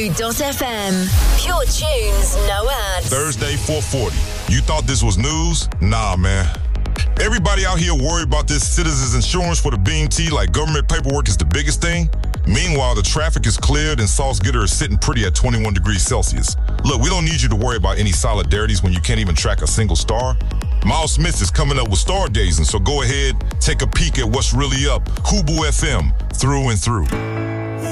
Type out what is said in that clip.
BeatStreet.fm. Pure tunes, no ads. Thursday, 4:40. You thought this was news? Nah, man. Everybody out here worried about this citizens insurance for the Beam Tea like government paperwork is the biggest thing. Meanwhile, the traffic is cleared and Salzgitter is sitting pretty at 21 degrees Celsius. Look, we don't need you to worry about any solidarities when you can't even track a single star. Miles Smith is coming up with star gazing, so go ahead, take a peek at what's really up. Hubu FM, through and through.